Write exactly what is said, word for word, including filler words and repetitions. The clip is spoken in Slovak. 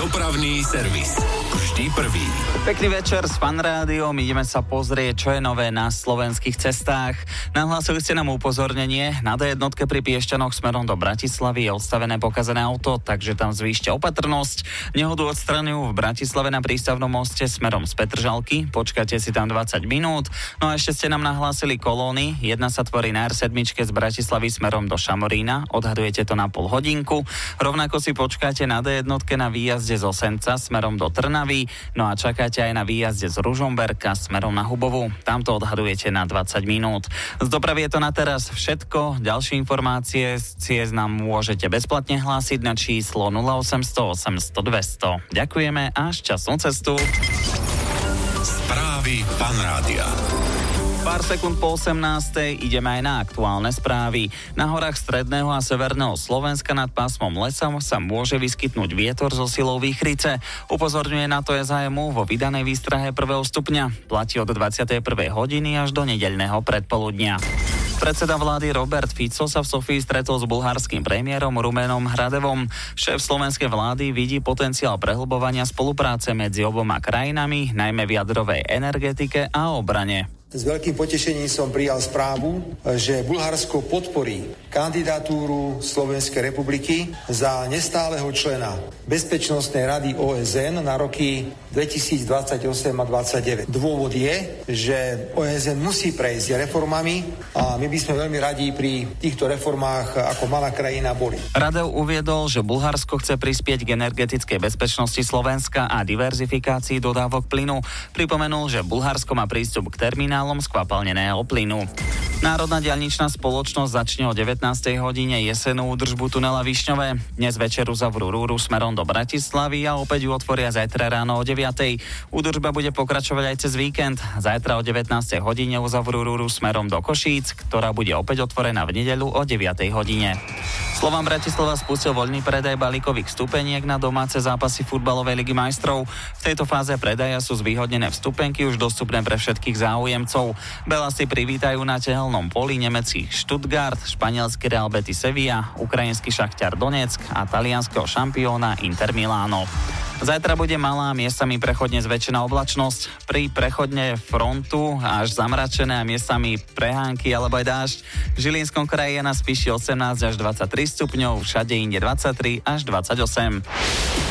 Dopravný servis. Vždy prvý. Pekný večer s Fan Rádiom. Ideme sa pozrieť, čo je nové na slovenských cestách. Nahlásili ste nám upozornenie. Na dé jedna pri Piešťanoch smerom do Bratislavy je odstavené pokazené auto, takže tam zvýšte opatrnosť. Nehodu odstraňujú v Bratislave na prístavnom moste smerom z Petržalky. Počkajte si tam dvadsať minút. No a ešte ste nám nahlásili kolóny. Jedna sa tvorí na er sedem z Bratislavy smerom do Šamorína. Odhadujete to na pol hodinku. Rovnako si počkáte na dé jedna na výjazde z Osenca smerom do Trnavy. No a čakáte aj na výjazde z Ružomberka smerom na Hubovu. Tam to odhadujete na dvadsať minút. Z dopravy je to na teraz všetko. Ďalšie informácie z ciest nám môžete bezplatne hlásiť na číslo nula osemsto osemsto dvesto. Ďakujeme a šťastnú cestu. Správy Fan Rádia. Pár sekúnd po osemnástej ideme aj na aktuálne správy. Na horách stredného a severného Slovenska nad pásmom lesa sa môže vyskytnúť vietor so silou výchrice. Upozorňuje na to es há em ú vo vydanej výstrahe prvého stupňa. Platí od dvadsiatej prvej hodiny až do nedeľného predpoludnia. Predseda vlády Robert Fico sa v Sofii stretol s bulharským premiérom Rumenom Hradevom. Šéf slovenskej vlády vidí potenciál prehlbovania spolupráce medzi oboma krajinami, najmä v jadrovej energetike a obrane. S veľkým potešením som prijal správu, že Bulharsko podporí kandidatúru Slovenskej republiky za nestáleho člena Bezpečnostnej rady ó es en na roky dvetisícdvadsaťosem a dvadsaťdeväť. Dôvod je, že ó es en musí prejsť reformami a my by sme veľmi radi pri týchto reformách ako malá krajina boli. Radev uviedol, že Bulharsko chce prispieť k energetickej bezpečnosti Slovenska a diverzifikácii dodávok plynu. Pripomenul, že Bulharsko má prístup k terminálom skvapalneného plynu. Národná diaľničná spoločnosť začne o devätnástej hodine jesennú údržbu tunela Višňové. Dnes večer uzavrú rúru smerom do Bratislavy a opäť ju otvoria zajtra ráno o deviatej. Údržba bude pokračovať aj cez víkend. Zajtra o devätnástej hodine uzavrú rúru smerom do Košíc, ktorá bude opäť otvorená v nedeľu o deviatej hodine. Slovan Bratislava spustil voľný predaj balíkových vstupeniek na domáce zápasy futbalovej ligy majstrov. V tejto fáze predaja sú zvýhodnené vstupenky už dostupné pre všetkých záujemcov. Belasy privítajú na tehelnom poli nemecký Stuttgart, španielský Real Betis Sevilla, ukrajinský Šachtar Donetsk a talianskeho šampióna Inter Milano. Zajtra bude malá, miestami prechodne zväčšená oblačnosť. Pri prechodne frontu až zamračené a miestami prehánky alebo aj dážď. V Žilinskom kraji je na Spiši osemnásť až dvadsaťtri stupňov, všade inde dvadsaťtri až dvadsaťosem.